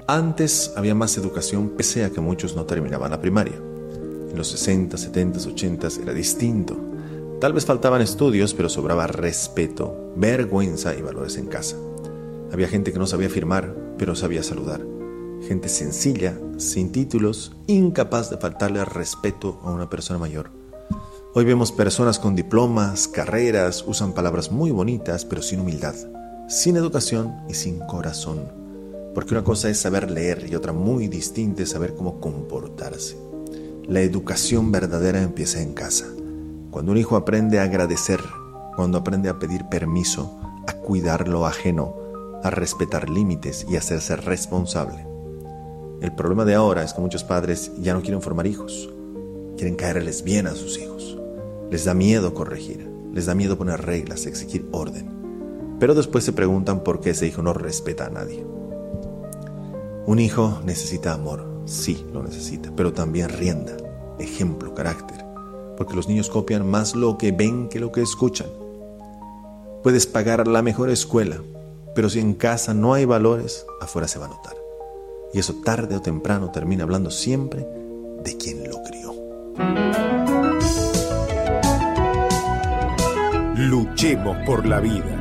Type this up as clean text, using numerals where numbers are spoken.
Antes había más educación pese a que muchos no terminaban la primaria. En los 60, 70, 80 era distinto. Tal vez faltaban estudios, pero sobraba respeto, vergüenza y valores en casa. Había gente que no sabía firmar, pero sabía saludar. Gente sencilla, sin títulos, incapaz de faltarle al respeto a una persona mayor. Hoy vemos personas con diplomas, carreras, usan palabras muy bonitas, pero sin humildad, sin educación y sin corazón. Porque una cosa es saber leer y otra muy distinta es saber cómo comportarse. La educación verdadera empieza en casa. Cuando un hijo aprende a agradecer, cuando aprende a pedir permiso, a cuidar lo ajeno, a respetar límites y a hacerse responsable. El problema de ahora es que muchos padres ya no quieren formar hijos. Quieren caerles bien a sus hijos. Les da miedo corregir, les da miedo poner reglas, exigir orden. Pero después se preguntan por qué ese hijo no respeta a nadie. Un hijo necesita amor, sí, lo necesita, pero también rienda, ejemplo, carácter. Porque los niños copian más lo que ven que lo que escuchan. Puedes pagar la mejor escuela, pero si en casa no hay valores, afuera se va a notar. Y eso tarde o temprano termina hablando siempre de quien lo crió. Luchemos por la vida.